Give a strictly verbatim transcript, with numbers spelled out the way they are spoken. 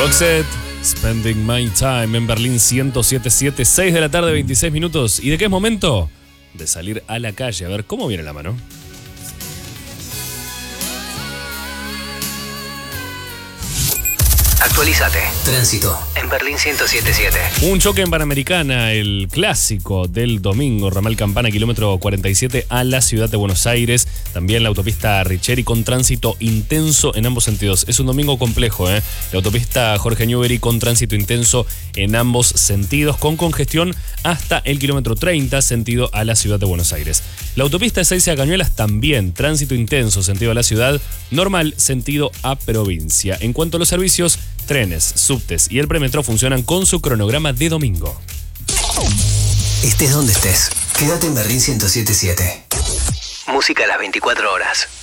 Roxette, Spending My Time en Berlín ciento siete punto siete, seis de la tarde, veintiséis minutos. ¿Y de qué es momento? De salir a la calle, a ver cómo viene la mano. Actualízate. Tránsito en Berlín ciento siete punto siete. Un choque en Panamericana, el clásico del domingo, ramal Campana, kilómetro cuarenta y siete a la ciudad de Buenos Aires. También la autopista Richeri con tránsito intenso en ambos sentidos. Es un domingo complejo, ¿eh? La autopista Jorge Newbery con tránsito intenso en ambos sentidos, con congestión hasta el kilómetro treinta, sentido a la ciudad de Buenos Aires. La autopista Ezeiza Cañuelas también, tránsito intenso, sentido a la ciudad, normal, sentido a provincia. En cuanto a los servicios, trenes, subtes y el premetro funcionan con su cronograma de domingo. Estés donde estés, quédate en Berlín ciento siete punto siete. Música a las veinticuatro horas.